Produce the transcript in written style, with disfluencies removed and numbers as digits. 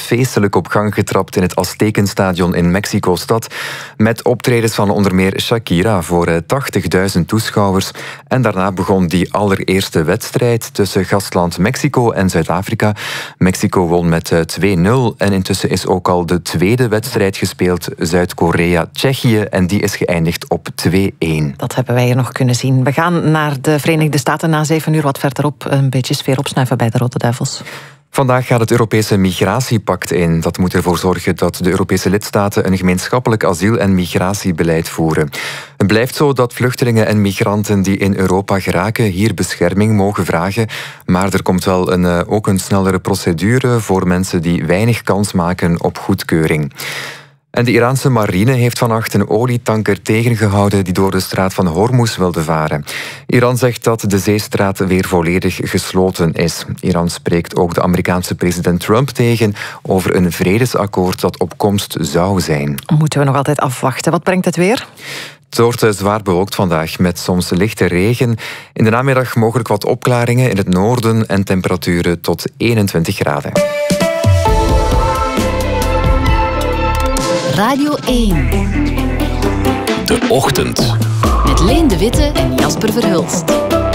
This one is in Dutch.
feestelijk op gang getrapt in het Aztekenstadion in Mexico-stad. Met optredens van onder meer Shakira voor 80.000 toeschouwers. En daarna begon die allereerste wedstrijd tussen gastland Mexico en Zuid-Afrika. Mexico won met 2-0 en intussen is ook al de tweede wedstrijd gespeeld. Zuid-Korea-Tsjechië en die is geëindigd op 2-1. Dat hebben wij hier nog kunnen zien. We gaan naar de Verenigde Staten na 7 uur wat verderop. Een beetje sfeer opsnuiven bij de Rode Duivels. Vandaag gaat het Europese migratiepact in. Dat moet ervoor zorgen dat de Europese lidstaten een gemeenschappelijk asiel- en migratiebeleid voeren. Het blijft zo dat vluchtelingen en migranten die in Europa geraken hier bescherming mogen vragen. Maar er komt wel ook een snellere procedure voor mensen die weinig kans maken op goedkeuring. En de Iraanse marine heeft vannacht een olietanker tegengehouden die door de straat van Hormuz wilde varen. Iran zegt dat de zeestraat weer volledig gesloten is. Iran spreekt ook de Amerikaanse president Trump tegen over een vredesakkoord dat op komst zou zijn. Moeten we nog altijd afwachten. Wat brengt het weer? Het wordt zwaar bewolkt vandaag met soms lichte regen. In de namiddag mogelijk wat opklaringen in het noorden en temperaturen tot 21 graden. Radio 1. De Ochtend. Met Leen de Witte en Jasper Verhulst.